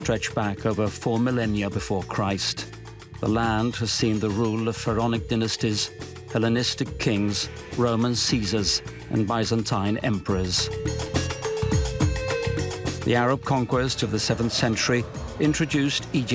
stretch back over 4 millennia before Christ. The land has seen the rule of pharaonic dynasties, Hellenistic kings, Roman Caesars, and Byzantine emperors. The Arab conquest of the 7th century introduced Egypt